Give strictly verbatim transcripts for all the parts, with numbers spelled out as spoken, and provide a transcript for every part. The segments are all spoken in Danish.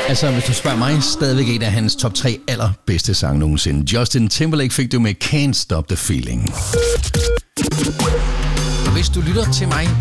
Altså, hvis du spørger mig, stadigvæk en af hans top tre allerbedste sange nogensinde. Justin Timberlake fik du med Can't Stop the Feeling. Og hvis du lytter til mig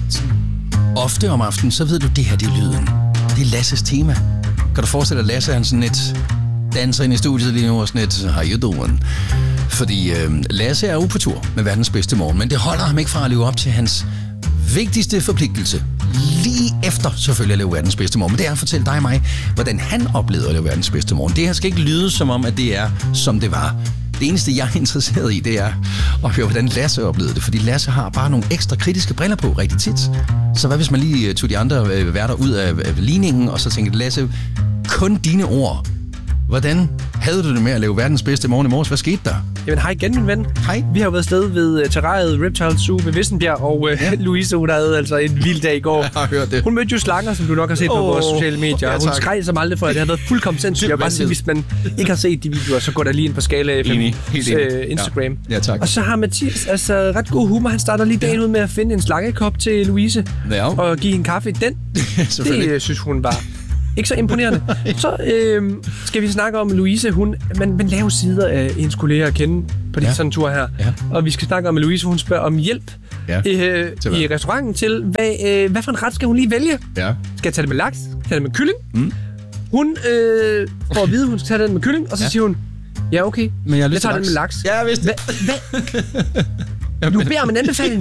ofte om aftenen, så ved du, det her det er lyden. Det er Lasses tema. Kan du forestille dig, Lasse han sådan et danser ind i studiet lige nu og sådan et, how you doing? Fordi øh, Lasse er jo på tur med verdens bedste morgen, men det holder ham ikke fra at leve op til hans vigtigste forpligtelse. Lige efter selvfølgelig at leve verdens bedste morgen. Men det er at fortælle dig og mig, hvordan han oplevede at leve verdens bedste morgen. Det her skal ikke lyde som om, at det er, som det var. Det eneste, jeg er interesseret i, det er at høre, hvordan Lasse oplevede det. Fordi Lasse har bare nogle ekstra kritiske briller på rigtig tit. Så hvad hvis man lige tog de andre øh, værter ud af, af ligningen, og så tænkte, Lasse, kun dine ord. Hvordan havde du det med at lave verdens bedste morgen i morges? Hvad skete der? Jamen hej igen, min ven. Hej. Vi har jo været sted ved uh, terrariet Reptile Zoo ved Vissenbjerg, og uh, ja. Louise, hun havde altså en vild dag i går. Jeg har hørt det. Hun mødte jo slanger, som du nok har set oh, på vores sociale medier. Ja, hun skreg som aldrig før, det har været fuldkommen sindssygt. Jeg vil bare sige, hvis man ikke har set de videoer, så går der lige ind på Skala F M's uh, Instagram. Ja. Ja, tak. Og så har Mathias altså ret god humor. Han starter lige dagen ud med at finde en slangekop til Louise ja. og give hende kaffe i den. Det uh, synes hun bare. Ikke så imponerende. Så øh, skal vi snakke om Louise. Hun, man, man laver sider af hendes kolleger at kende på det ja. sådan en tur her. Ja. Og vi skal snakke om, at Louise hun spørger om hjælp ja. øh, i restauranten til, hvad, øh, hvad for en ret skal hun lige vælge? Ja. Skal jeg tage det med laks? Skal jeg tage det med kylling? Mm. Hun øh, får at vide, at hun skal tage den med kylling, og så ja. siger hun, ja okay, men jeg, jeg tager den med laks. Ja, jeg vidste det. Hvad? Du beder om en anbefaling.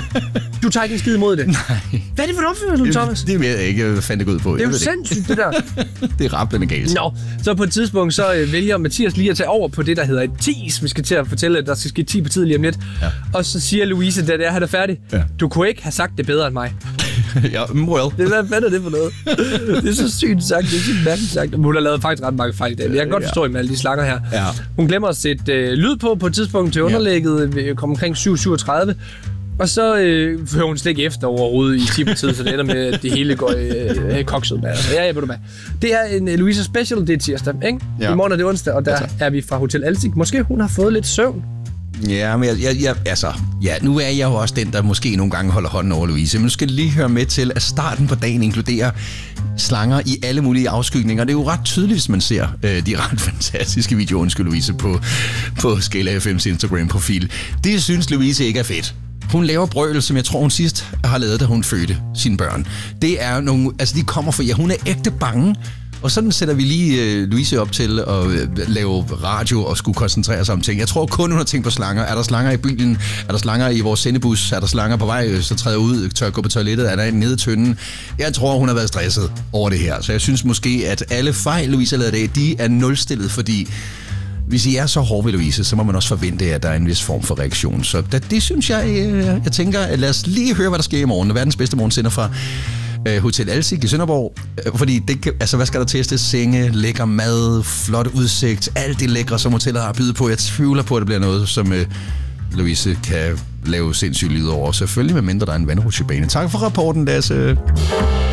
Du tager ikke en skid imod det. Nej. Hvad er det for en opførsel, Thomas? Det ved jeg ikke, hvad fanden det går ud på. Det er jo sindssygt, det der. Det er rablende galt. Nå, så på et tidspunkt, så øh, vælger Mathias lige at tage over på det, der hedder et tease. Vi skal til at fortælle, at der skal ske ti på tid lige om lidt. Ja. Og så siger Louise, da det er, han er færdig. Ja. Du kunne ikke have sagt det bedre end mig. Ja, well. Det, hvad fanden er det for noget? Det er så sygt sagt, det er sygt mærkeligt sagt. Hun har lavet faktisk ret mange fejl i dag. Jeg kan godt forstå ja. med alle de slanger her. Ja. Hun glemmer at sætte øh, lyd på på et tidspunkt til underlægget. Ja. Kom omkring syv syvogtredive. Og så øh, hører hun slet ikke efter overhovedet i ti på tid, så det ender med, at det hele går øh, kokset med. Altså, ja, jeg ved du hvad. Det er en uh, Louise Special, det er tirsdag, ikke? Ja. I morgen er det onsdag, og der ja, er vi fra Hotel Alsik. Måske hun har fået lidt søvn. Ja, men jeg, jeg, jeg, altså, ja, nu er jeg jo også den, der måske nogle gange holder hånden over Louise. Men nu skal lige høre med til, at starten på dagen inkluderer slanger i alle mulige afskygninger. Det er jo ret tydeligt, hvis man ser øh, de ret fantastiske videoer, undskyld Louise, på, på Skala F M's Instagram-profil. Det synes Louise ikke er fedt. Hun laver brøl, som jeg tror, hun sidst har lavet, da hun fødte sine børn. Det er nogle, altså de kommer fra, ja, hun er ægte bange. Og sådan sætter vi lige øh, Louise op til at øh, lave radio og skulle koncentrere sig om ting. Jeg tror kun, hun har tænkt på slanger. Er der slanger i bilen? Er der slanger i vores sendebus? Er der slanger på vej, så træder ud, tør gå på toilettet? Er der en nede i tønden? Jeg tror, hun har været stresset over det her. Så jeg synes måske, at alle fejl, Louise har lavet i dag, de er nulstillet, fordi hvis I er så hårde ved Louise, så må man også forvente, at der er en vis form for reaktion. Så det, det synes jeg, jeg, jeg tænker, lad os lige høre, hvad der sker i morgen. Verdens bedste morgensender fra øh, Hotel Alsik i Sønderborg. Fordi, det kan, altså, hvad skal der testes? Senge, lækker mad, flot udsigt, alt det lækre, som hotellet har at byde på. Jeg tvivler på, at det bliver noget, som øh, Louise kan lave sindssygt lyd over. Selvfølgelig med mindre der er en vandrutsjebane. Tak for rapporten, Lasse.